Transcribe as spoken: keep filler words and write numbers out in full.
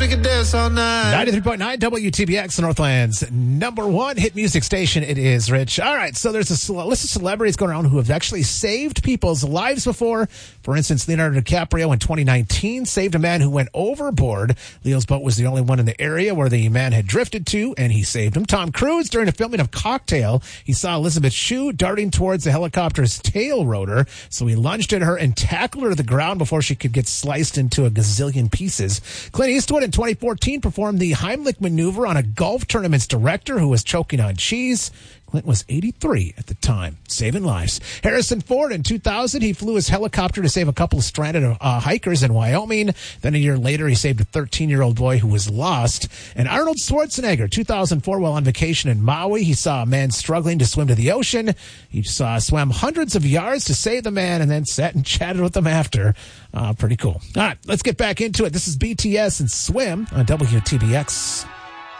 we could dance all night. ninety-three point nine W T B X, Northland's number one hit music station. It is, Rich. All right, so there's a cel- list of celebrities going around who have actually saved people's lives before. For instance, Leonardo DiCaprio in twenty nineteen saved a man who went overboard. Leo's boat was the only one in the area where the man had drifted to, and he saved him. Tom Cruise, during the filming of Cocktail, he saw Elizabeth Shue darting towards the helicopter's tail rotor, so he lunged at her and tackled her to the ground before she could get sliced into a gazillion pieces. Clint Eastwood in twenty fourteen performed the Heimlich maneuver on a golf tournament's director who was choking on cheese. Clint was eighty-three at the time, saving lives. Harrison Ford in two thousand, he flew his helicopter to save a couple of stranded uh, hikers in Wyoming. Then a year later, he saved a thirteen-year-old boy who was lost. And Arnold Schwarzenegger, two thousand four, while on vacation in Maui, he saw a man struggling to swim to the ocean. He saw swam hundreds of yards to save the man and then sat and chatted with him after. Uh, pretty cool. All right, let's get back into it. This is B T S and Swim on W T B X.